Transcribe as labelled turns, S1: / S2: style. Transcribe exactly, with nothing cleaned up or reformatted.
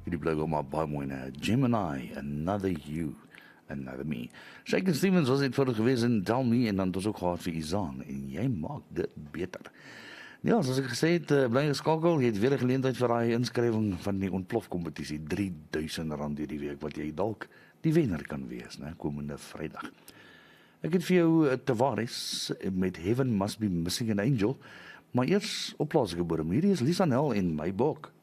S1: Hierdie bly maar baie mooi, né? Gemini, Another You, Another Me. Shakin' Stevens was dit voor gewees in Tell Me, en dan het ons ook gehad vir Izan, en jy maak dit beter. Ja, soos ek gesê het, uh, bly geskakel, jy het weer 'n geleentheid vir daai inskrywing van die ontplofkompetisie, drie duisend rand hierdie week, wat jy dalk die wenner kan wees, né, komende Vrydag. Ek het vir jou uh, Tavares met Heaven Must Be Missing an Angel, maar eers op plaaslike bodem. Hierdie is Lisa Nel en My Bok.